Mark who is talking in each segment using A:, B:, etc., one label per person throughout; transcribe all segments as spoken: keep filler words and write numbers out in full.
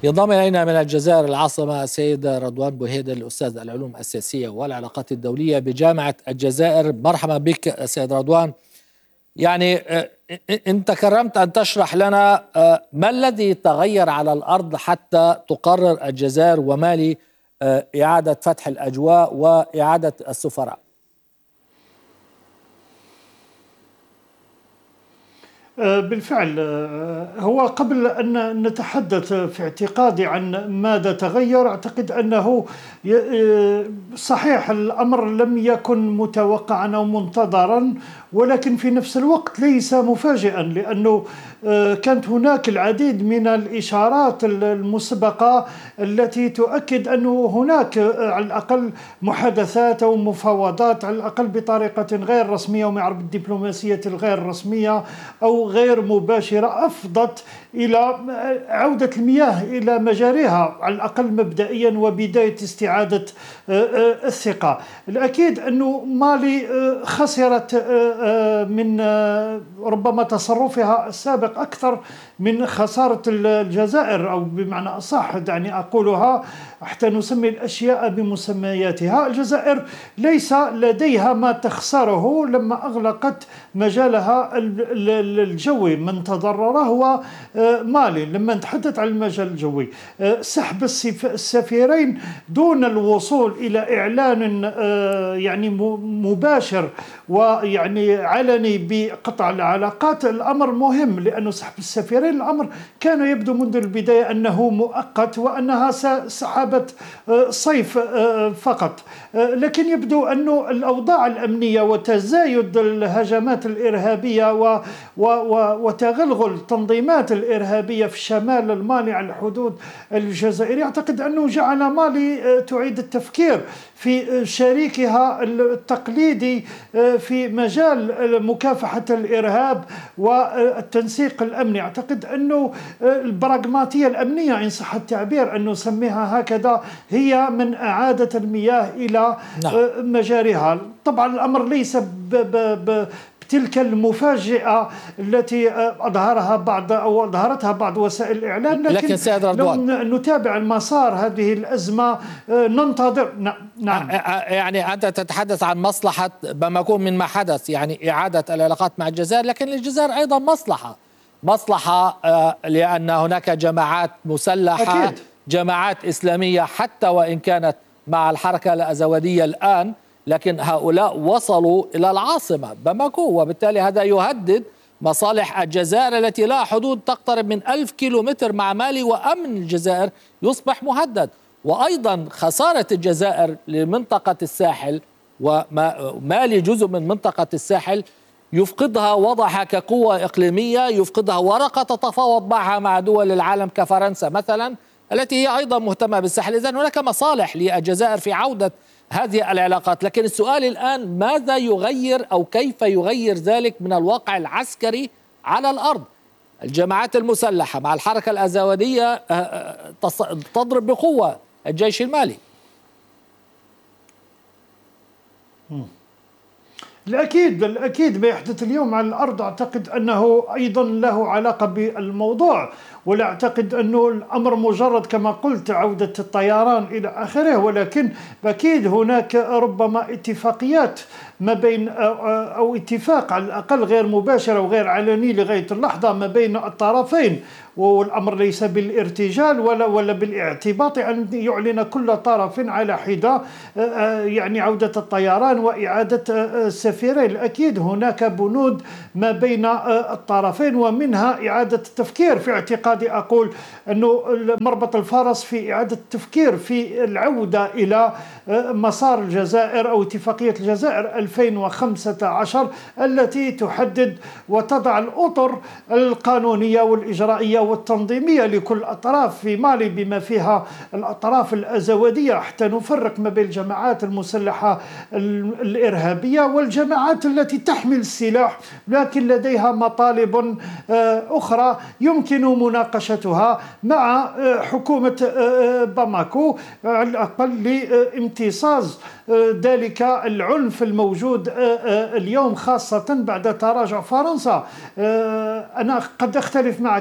A: ينضم إلينا من الجزائر العاصمة السيد رضوان بوهيدة، الأستاذ العلوم السياسية والعلاقات الدولية بجامعة الجزائر. مرحبا بك سيد رضوان. يعني أنت كرمت أن تشرح لنا ما الذي تغير على الأرض حتى تقرر الجزائر ومالي إعادة فتح الأجواء وإعادة السفراء.
B: بالفعل، هو قبل أن نتحدث في اعتقادي عن ماذا تغير، أعتقد أنه صحيح الأمر لم يكن متوقعا أو منتظرا، ولكن في نفس الوقت ليس مفاجئا، لأنه كانت هناك العديد من الإشارات المسبقة التي تؤكد أنه هناك على الأقل محادثات أو مفاوضات على الأقل بطريقة غير رسمية وما يعرف بالدبلوماسية الغير رسمية أو غير مباشرة أفضت إلى عودة المياه إلى مجاريها على الأقل مبدئيا وبداية استعادة الثقة. الأكيد أنه مالي خسرت من ربما تصرفها السابق أكثر من خسارة الجزائر، أو بمعنى أصح دعني أقولها حتى نسمي الأشياء بمسمياتها. الجزائر ليس لديها ما تخسره لما أغلقت مجالها الجوي. من تضرر هو مالي. لما نتحدث عن المجال الجوي، سحب السفيرين دون الوصول إلى إعلان يعني مباشر ويعني علني بقطع العلاقات، الأمر مهم، لأنه سحب السفيرين الأمر كان يبدو منذ البداية أنه مؤقت وأنها سحبت صيف فقط، لكن يبدو أن الأوضاع الأمنية وتزايد الهجمات الإرهابية و و وتغلغل التنظيمات الإرهابية في الشمال المالي على الحدود الجزائرية، أعتقد أنه جعل مالي تعيد التفكير في شريكها التقليدي في مجال مكافحة الإرهاب والتنسيق الأمني. أعتقد أنه البراغماتية الأمنية إن صح التعبير أن نسميها هكذا هي من إعادة المياه إلى مجاريها. طبعا الأمر ليس ب ب تلك المفاجئة التي أظهرها بعض أو أظهرتها بعض وسائل الإعلام، لكن,
A: لكن سيد رضوان
B: لو نتابع المسار هذه الأزمة ننتظر.
A: نعم، يعني أنت تتحدث عن مصلحة بماكو من ما حدث، يعني إعادة العلاقات مع الجزائر، لكن للجزائر أيضا مصلحة مصلحة لأن هناك جماعات مسلحة أكيد. جماعات إسلامية حتى وإن كانت مع الحركة الأزودية الآن، لكن هؤلاء وصلوا إلى العاصمة باماكو، وبالتالي هذا يهدد مصالح الجزائر التي لها حدود تقترب من ألف كيلومتر مع مالي، وأمن الجزائر يصبح مهدد. وأيضا خسارة الجزائر لمنطقة الساحل، ومالي جزء من منطقة الساحل، يفقدها وضعها كقوة إقليمية، يفقدها ورقة تتفاوض معها مع دول العالم كفرنسا مثلا التي هي أيضا مهتمة بالساحل. إذن هناك مصالح للجزائر في عودة هذه العلاقات، لكن السؤال الآن ماذا يغير أو كيف يغير ذلك من الواقع العسكري على الأرض؟ الجماعات المسلحة مع الحركة الأزودية تضرب بقوة الجيش المالي.
B: الأكيد الأكيد ما يحدث اليوم على الأرض أعتقد أنه أيضا له علاقة بالموضوع، ولا أعتقد أنه الأمر مجرد كما قلت عودة الطيران إلى آخره، ولكن أكيد هناك ربما اتفاقيات ما بين أو اتفاق على الأقل غير مباشر وغير علني لغاية اللحظة ما بين الطرفين، والأمر ليس بالارتجال ولا ولا بالاعتباط أن يعلن كل طرف على حدة يعني عودة الطيران وإعادة السفيرين. أكيد هناك بنود ما بين الطرفين، ومنها إعادة التفكير في اعتقادي أقول أنه مربط الفرس في إعادة التفكير في العودة إلى مسار الجزائر أو اتفاقية الجزائر ألفين وخمسة عشر التي تحدد وتضع الأطر القانونية والإجرائية والتنظيمية لكل الأطراف في مالي بما فيها الأطراف الأزودية، حتى نفرق ما بين الجماعات المسلحة الإرهابية والجماعات التي تحمل السلاح لكن لديها مطالب أخرى يمكن مناقشتها مع حكومة باماكو على الأقل لامتصاص ذلك العنف الموجود اليوم، خاصة بعد تراجع فرنسا. أنا قد أختلف معك سيد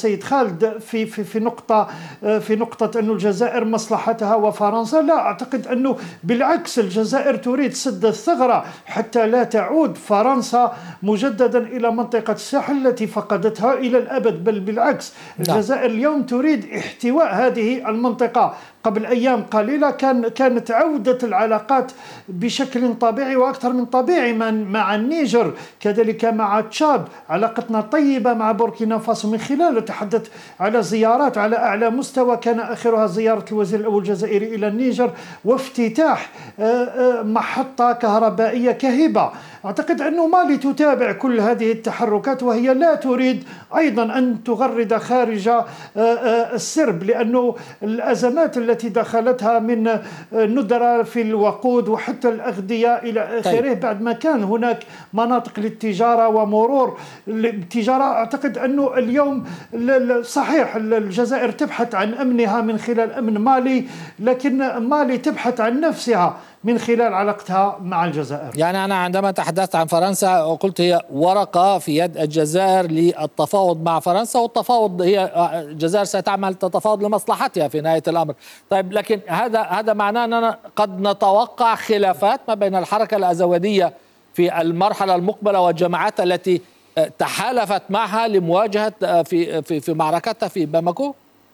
B: السيد خالد في في في نقطة في نقطة أن الجزائر مصلحتها وفرنسا. لا، أعتقد أنه بالعكس الجزائر تريد سد الثغرة حتى لا تعود فرنسا مجددا إلى منطقة الساحل التي فقدتها إلى الأبد، بل بالعكس الجزائر اليوم تريد احتواء هذه المنطقة. قبل أيام قليلة كان كانت عودة العلاقات بشكل طبيعي وأكثر من طبيعي مع النيجر، كذلك مع تشاد، علاقتنا طيبة مع بوركينا فاسو من خلال تحدث على زيارات على أعلى مستوى، كان آخرها زيارة الوزير الأول الجزائري إلى النيجر وافتتاح محطة كهربائية كهبة. أعتقد أن مالي تتابع كل هذه التحركات وهي لا تريد أيضا أن تغرد خارج السرب، لأنه الأزمات التي دخلتها من ندرة في الوقود وحتى الأغذية إلى آخره، بعد ما كان هناك مناطق للتجارة ومرور التجارة. أعتقد أنه اليوم صحيح الجزائر تبحث عن أمنها من خلال أمن مالي، لكن مالي تبحث عن نفسها من خلال علاقتها مع الجزائر.
A: يعني أنا عندما تحدثت عن فرنسا قلت هي ورقة في يد الجزائر للتفاوض مع فرنسا، والتفاوض هي الجزائر ستعمل تتفاوض لمصلحتها في نهاية الأمر. طيب، لكن هذا هذا معناه أننا قد نتوقع خلافات ما بين الحركة الأزودية في المرحلة المقبلة والجماعات التي تحالفت معها لمواجهة في في في معركتها في باماكو؟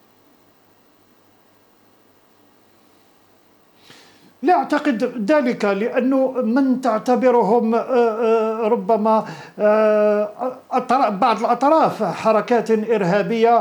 B: لا أعتقد ذلك، لأنه من تعتبرهم ربما بعض الأطراف حركات إرهابية،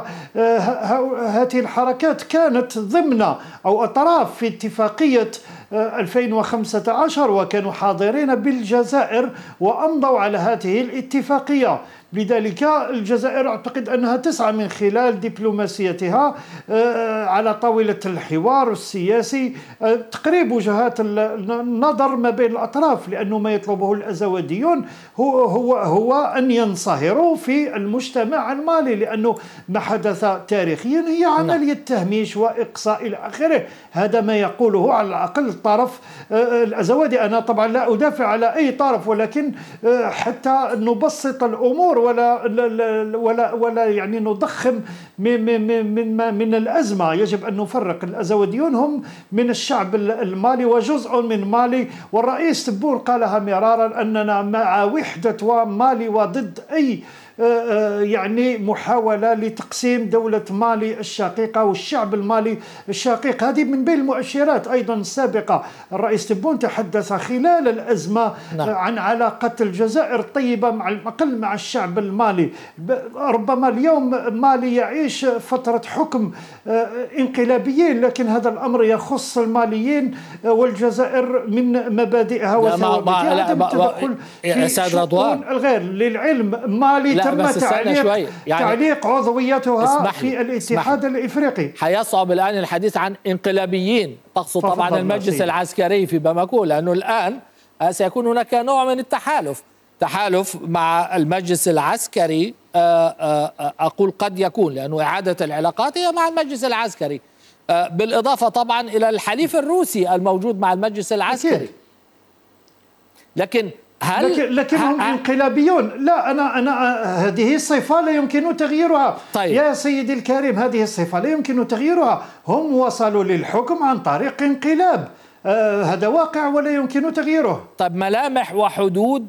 B: هذه الحركات كانت ضمن أو أطراف في اتفاقية ألفين وخمسة عشر وكانوا حاضرين بالجزائر وأمضوا على هذه الاتفاقية. لذلك الجزائر أعتقد أنها تسعى من خلال دبلوماسيتها على طاولة الحوار السياسي تقريب وجهات النظر ما بين الأطراف، لأنه ما يطلبه الأزوديون هو هو هو أن ينصهروا في المجتمع المالي، لأنه ما حدث تاريخيا هي عملية تهميش وإقصاء إلى آخره. هذا ما يقوله على الأقل الطرف الأزودي. أنا طبعا لا أدافع على أي طرف، ولكن حتى نبسط الأمور ولا ولا ولا يعني نضخم من من من من الأزمة. يجب أن نفرق. الأزوديون هم من الشعب المالي وجزء من مالي، والرئيس تبون قالها مرارا أننا مع وحدة مالي وضد أي يعني محاولة لتقسيم دولة مالي الشقيقة والشعب المالي الشقيق. هذه من بين المؤشرات أيضا السابقة. الرئيس تبون تحدث خلال الأزمة نعم. عن علاقة الجزائر الطيبة مع الأقل مع الشعب المالي. ربما اليوم مالي يعيش فترة حكم انقلابيين، لكن هذا الأمر يخص الماليين والجزائر من مبادئها وثوابتها. هذا التدخل في شؤون الغير. للعلم مالي تم تعليق, يعني تعليق عضويتها في الاتحاد الإفريقي.
A: حيصعب الآن الحديث عن انقلابيين، تقصد طبعا المجلس العسكري في باماكو، لأنه الآن سيكون هناك نوع من التحالف تحالف مع المجلس العسكري. أقول قد يكون، لأنه إعادة العلاقات هي مع المجلس العسكري، بالإضافة طبعا إلى الحليف الروسي الموجود مع المجلس العسكري. لكن هل
B: لكن, لكن هم انقلابيون؟ لا، أنا أنا هذه الصفة لا يمكن تغييرها.
A: طيب.
B: يا سيدي الكريم، هذه الصفة لا يمكن تغييرها. هم وصلوا للحكم عن طريق انقلاب، آه هذا واقع ولا يمكن تغييره.
A: طيب، ملامح وحدود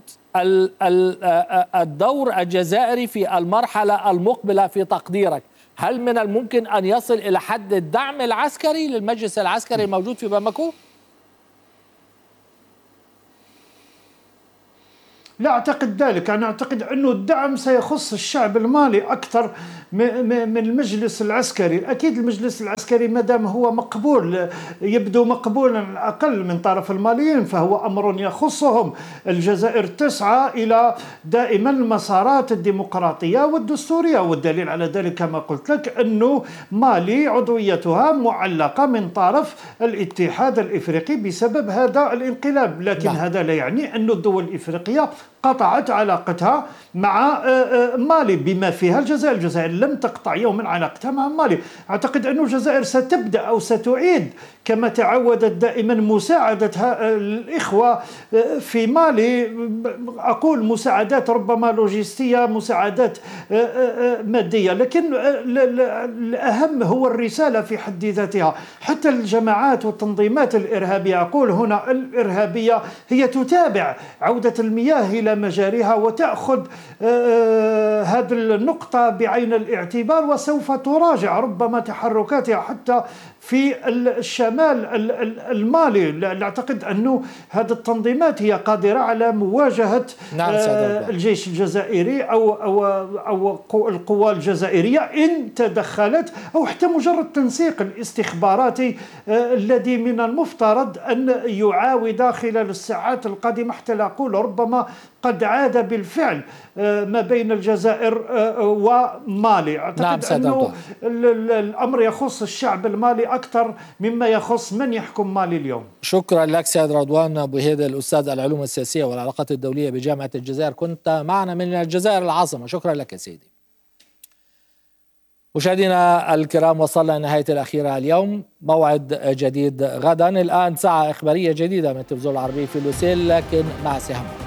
A: الدور الجزائري في المرحلة المقبلة في تقديرك، هل من الممكن أن يصل إلى حد الدعم العسكري للمجلس العسكري الموجود في باماكو؟
B: لا أعتقد ذلك. أنا أعتقد أنه الدعم سيخص الشعب المالي أكثر من المجلس العسكري. أكيد المجلس العسكري ما دام هو مقبول، يبدو مقبولا على الأقل من طرف الماليين، فهو أمر يخصهم. الجزائر تسعى إلى دائما المسارات الديمقراطية والدستورية، والدليل على ذلك كما قلت لك أنه مالي عضويتها معلقة من طرف الاتحاد الإفريقي بسبب هذا الانقلاب. لكن لا. هذا لا يعني أن الدول الإفريقية قطعت علاقتها مع مالي بما فيها الجزائر. الجزائر لم تقطع يوما علاقتها مع مالي. أعتقد أن الجزائر ستبدأ أو ستعيد كما تعودت دائما مساعدة الإخوة في مالي. أقول مساعدات ربما لوجستية، مساعدات مادية، لكن الأهم هو الرسالة في حد ذاتها. حتى الجماعات والتنظيمات الإرهابية، أقول هنا الإرهابية، هي تتابع عودة المياه إلى مجاريها وتأخذ هذه النقطة بعين الاعتبار، وسوف تراجع ربما تحركاتها حتى في الشمال المالي. أعتقد أنه هذه التنظيمات هي قادرة على مواجهة
A: نعم
B: الجيش الجزائري أو أو أو القوى الجزائرية إن تدخلت، أو حتى مجرد تنسيق الاستخباراتي الذي من المفترض أن يعاود خلال الساعات القادمة، حتى لا أقول ربما قد عاد بالفعل ما بين الجزائر ومالي. أعتقد
A: نعم
B: أنه الأمر يخص الشعب المالي أكثر مما يخص من يحكم مالي اليوم.
A: شكرا لك سيد رضوان بوهيدة، الأستاذ العلوم السياسية والعلاقات الدولية بجامعة الجزائر، كنت معنا من الجزائر العاصمة. شكرا لك يا سيدي. مشاهدينا الكرام، وصلنا لنهاية الأخيرة اليوم. موعد جديد غدا. الآن ساعة إخبارية جديدة من التلفزيون العربي في لوسيل، لكن مع سهام.